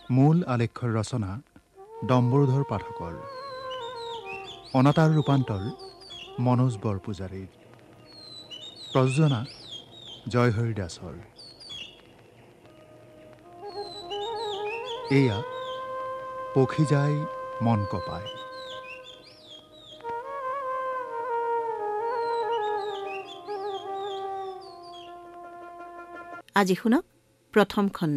মূল আলেখ্যৰ ৰচনা ডম্বৰুধৰ পাঠকৰ, অনাতাঁৰ ৰূপান্তৰ মনোজ বৰপূজাৰীৰ, প্ৰযোজনা জয়হৰি দাসৰ। এয়া পখি যায় মন কপায়। আজি শুনক প্ৰথম খণ্ড।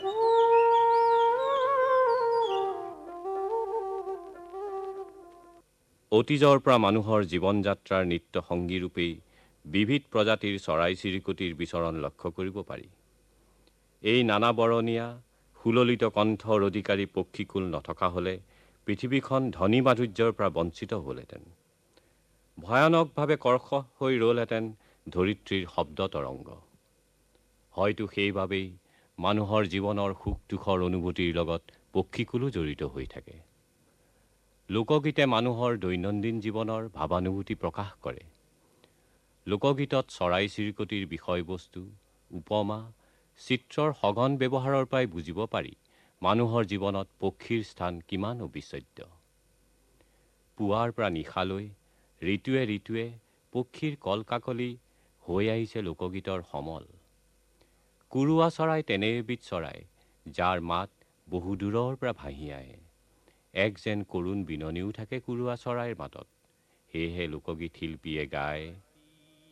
অতীজৰ পৰা মানুহৰ জীৱন যাত্ৰাৰ নিত্য সংগীৰূপেই বিবিধ প্ৰজাতিৰ চৰাই চিৰিকটিৰ বিচৰণ লক্ষ্য কৰিব পাৰি। এই নানা বৰণীয়া সুললিত কণ্ঠৰ অধিকাৰী পক্ষীকুল নথকা হলে পৃথিৱীখন ধনী মাধুৰ্যৰ পৰা বঞ্চিত হ'লহেঁতেন। ভয়ানকভাৱে কৰ্কশ হৈ ৰলহেঁতেন ধৰিত্ৰীৰ শব্দ তৰংগ। হয়তো সেইবাবেই মানুহৰ জীৱনৰ সুখ দুখৰ অনুভূতিৰ লগত পক্ষীকুলো জড়িত হৈ থাকে। লোকগীতে মানুহৰ দৈনন্দিন জীৱনৰ ভাৱানুভূতি প্ৰকাশ কৰে। লোকগীতত চৰাই চিৰিকটিৰ বিষয়বস্তু, উপমা, চিত্ৰৰ সঘন ব্যৱহাৰৰ পৰাই বুজিব পাৰি মানুহৰ জীৱনত পক্ষীৰ স্থান কিমান অবিচ্ছেদ্য। পুৱাৰ পৰা নিশালৈ ঋতুৱে ঋতুৱে পক্ষীৰ কলকাকলি হৈ আহিছে লোকগীতৰ সমল। কুৰুৱা চৰাই তেনে এবিধ চৰাই যাৰ মাত বহু দূৰৰ পৰা ভাঁহি আহে। এক যেন কৰুণ বিননিও থাকে কুৰুৱা চৰাইৰ মাতত। সেয়েহে লোকগীত শিল্পীয়ে গায়,